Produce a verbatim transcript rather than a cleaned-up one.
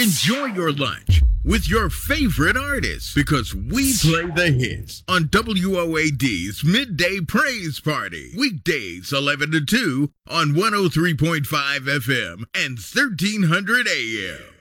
Enjoy your lunch with your favorite artists because we play the hits on W O A D's Midday Praise Party. Weekdays eleven to two on one oh three point five F M and thirteen hundred A M.